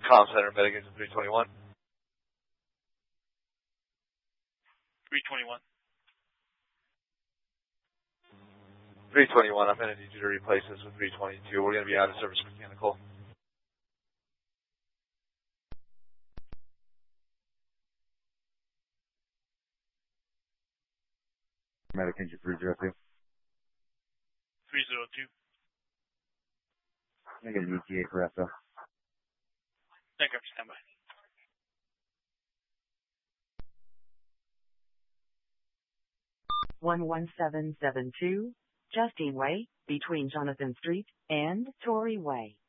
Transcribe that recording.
Comm Center, Medic Engine 321. 321. 321, I'm going to need you to replace this with 322. We're going to be out of service mechanical. Medic Engine 302. 302. I get an ETA for ESO. Thank you, standby. 11772, Justine Way, between Jonathan Street and Torrey Way.